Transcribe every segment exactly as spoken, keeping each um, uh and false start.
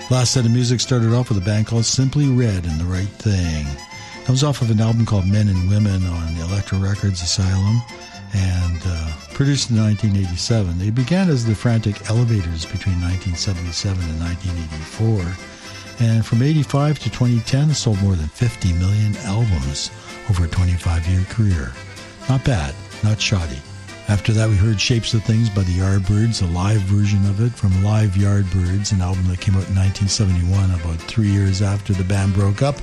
Last set of music started off with a band called Simply Red and The Right Thing. Comes off of an album called Men and Women on Elektra Records Asylum and uh, produced in nineteen eighty-seven. They began as the Frantic Elevators between nineteen seventy-seven and nineteen eighty-four. And from eighty-five to twenty ten, sold more than fifty million albums over a twenty-five-year career. Not bad, not shoddy. After that, we heard Shapes of Things by the Yardbirds, a live version of it from Live Yardbirds, an album that came out in nineteen seventy-one, about three years after the band broke up,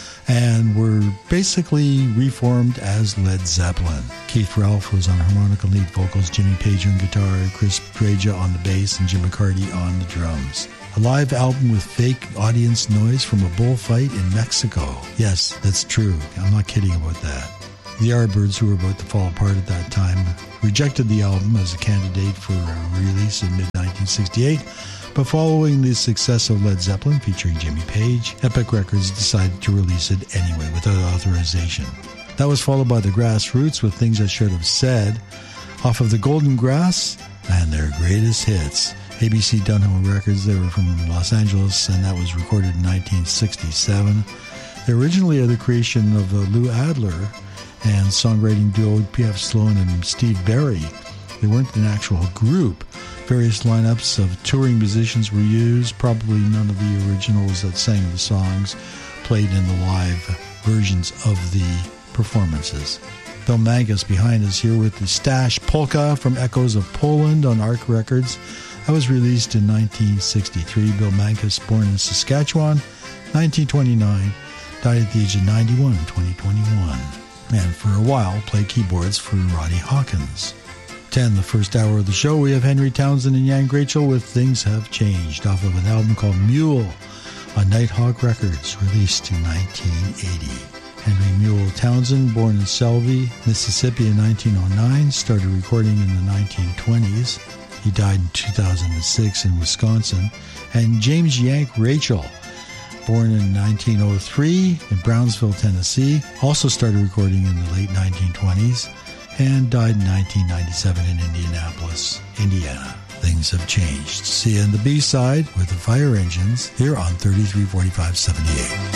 and were basically reformed as Led Zeppelin. Keith Ralph was on harmonica lead vocals, Jimmy Page on guitar, Chris Dreja on the bass, and Jim McCarty on the drums. A live album with fake audience noise from a bullfight in Mexico. Yes, that's true. I'm not kidding about that. The Yardbirds, who were about to fall apart at that time, rejected the album as a candidate for a release in mid nineteen sixty-eight, but following the success of Led Zeppelin featuring Jimmy Page, Epic Records decided to release it anyway without authorization. That was followed by the Grassroots with Things I Should Have Said, off of the Golden Grass and their greatest hits. A B C Dunhill Records, they were from Los Angeles, and that was recorded in nineteen sixty-seven. They originally are the creation of uh, Lou Adler and songwriting duo P F Sloan and Steve Barry. They weren't an actual group. Various lineups of touring musicians were used, probably none of the originals that sang the songs played in the live versions of the performances. Bill Mangus behind us here with the Stash Polka from Echoes of Poland on Arc Records. That was released in nineteen sixty-three. Bill Mangus, born in Saskatchewan, nineteen twenty-nine, died at the age of ninety-one in twenty twenty-one. And for a while, played keyboards for Roddy Hawkins. ten, the first hour of the show, we have Henry Townsend and Jan Gratchel with Things Have Changed, off of an album called Mule on Nighthawk Records, released in nineteen eighty. Henry Mule Townsend, born in Selby, Mississippi in nineteen oh nine, started recording in the nineteen twenties. He died in two thousand six in Wisconsin. And James Yank Rachel, born in nineteen oh three in Brownsville, Tennessee, also started recording in the late nineteen twenties and died in nineteen ninety-seven in Indianapolis, Indiana. Things have changed. See you on the B-side with the Fire Engines here on thirty-three forty-five seventy-eight.